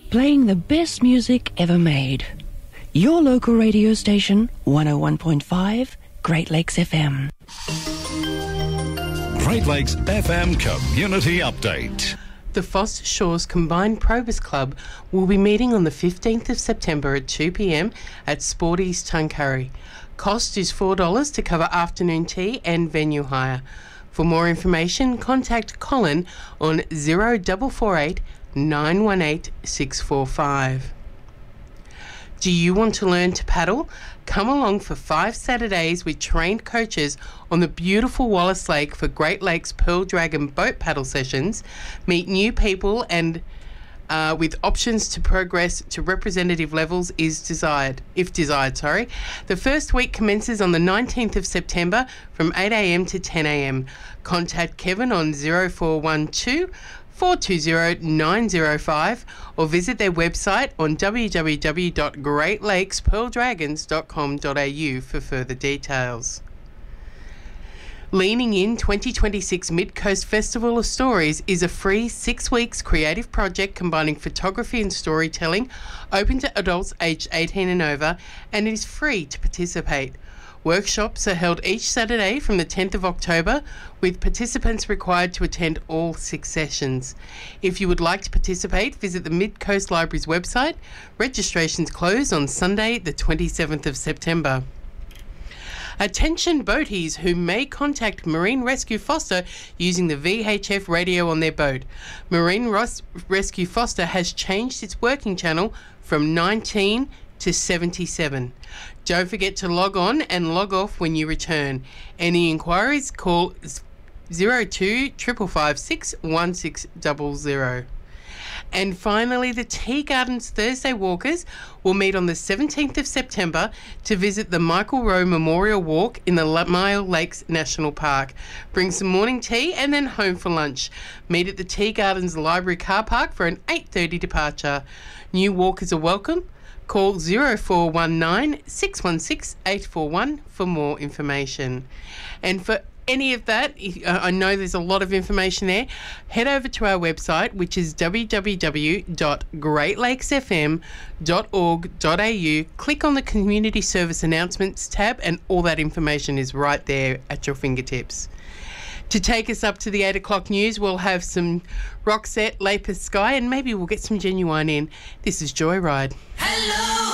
playing the best music ever made. Your local radio station, 101.5 Great Lakes FM. Great Lakes FM Community Update. The Foster Shores Combined Probus Club will be meeting on the 15th of September at 2 p.m. at Sporty's Tuncurry. Cost is $4 to cover afternoon tea and venue hire. For more information, contact Colin on 0448 918 645. Do you want to learn to paddle? Come along for 5 Saturdays with trained coaches on the beautiful Wallace Lake for Great Lakes Pearl Dragon boat paddle sessions. Meet new people and with options to progress to representative levels if desired. The first week commences on the 19th of September from 8 a.m. to 10 a.m. Contact Kevin on 0412 420 905 or visit their website on www.greatlakespearldragons.com.au for further details. Leaning In 2026 Mid-Coast Festival of Stories is a free 6 weeks creative project combining photography and storytelling, open to adults aged 18 and over, and it is free to participate. Workshops are held each Saturday from the 10th of October, with participants required to attend all 6 sessions. If you would like to participate, visit the Mid-Coast Library's website. Registrations close on Sunday, the 27th of September. Attention boaties who may contact Marine Rescue Foster using the VHF radio on their boat. Marine Rescue Foster has changed its working channel from 19 to 77. Don't forget to log on and log off when you return. Any inquiries, call 02 556 1600. And finally, the Tea Gardens Thursday Walkers will meet on the 17th of September to visit the Michael Rowe Memorial Walk in the Mile Lakes National Park. Bring some morning tea and then home for lunch. Meet at the Tea Gardens Library car park for an 8:30 departure. New walkers are welcome. Call 0419 616 841 for more information. And for any of that, I know there's a lot of information there. Head over to our website, which is www.greatlakesfm.org.au. Click on the Community Service Announcements tab, and all that information is right there at your fingertips. To take us up to the 8 o'clock news, we'll have some Roxette, Lapis Sky, and maybe we'll get some Genuine in. This is Joyride. Hello!